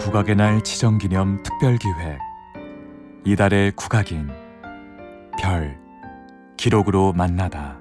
국악의 날 지정기념 특별기획 이달의 국악인 별 기록으로 만나다.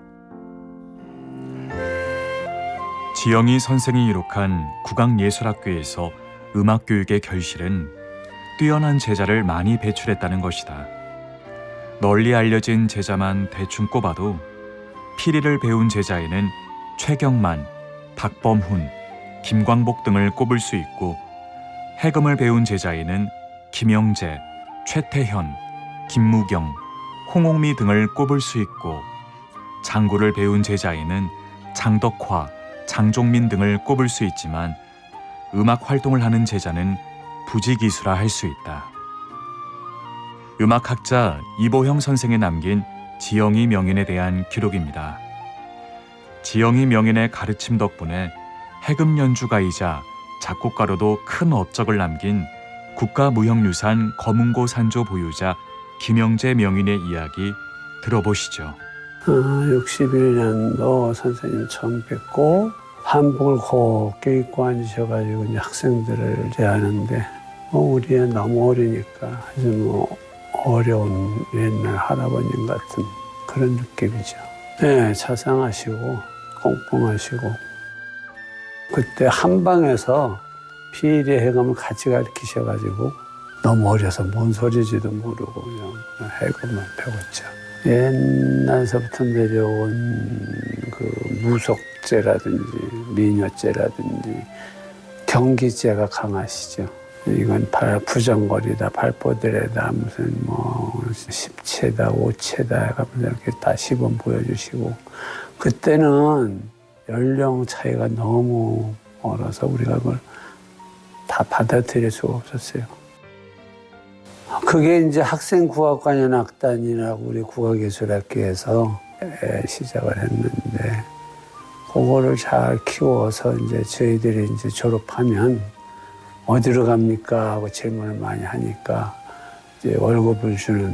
지영희 선생이 이룩한 국악예술학교에서 음악교육의 결실은 뛰어난 제자를 많이 배출했다는 것이다. 널리 알려진 제자만 대충 꼽아도 피리를 배운 제자에는 최경만, 박범훈, 김광복 등을 꼽을 수 있고, 해금을 배운 제자에는 김영재, 최태현, 김무경, 홍옥미 등을 꼽을 수 있고, 장구를 배운 제자에는 장덕화, 장종민 등을 꼽을 수 있지만 음악 활동을 하는 제자는 부지기수라 할 수 있다. 음악학자 이보형 선생이 남긴 지영희 명인에 대한 기록입니다. 지영희 명인의 가르침 덕분에 해금 연주가이자 작곡가로도 큰 업적을 남긴 국가무형유산 검은고 산조 보유자 김영재 명인의 이야기 들어보시죠. 61년도 선생님 처음 뵙고 한복을 곱게 입고 앉으셔가지고 이제 학생들을 대하는데 우리 애 너무 어리니까 아주 어려운 옛날 할아버님 같은 그런 느낌이죠. 네, 자상하시고 꼼꼼하시고, 그때 한방에서 피리 해금을 같이 가르치셔가지고 너무 어려서 뭔 소리지도 모르고 그냥 해금만 배웠죠. 옛날서부터 내려온 그 무속죄라든지 미녀죄라든지 경기죄가 강하시죠. 이건 부정거리다, 발포들에다 무슨 십체다, 오체다 하면서 이렇게 다 시범 보여주시고, 그때는 연령 차이가 너무 어려서 우리가 그걸 다 받아들일 수가 없었어요. 그게 이제 학생국악관현악단이라고 우리 국악예술학교에서 시작을 했는데, 그거를 잘 키워서 이제 저희들이 이제 졸업하면 어디로 갑니까? 하고 질문을 많이 하니까 이제 월급을 주는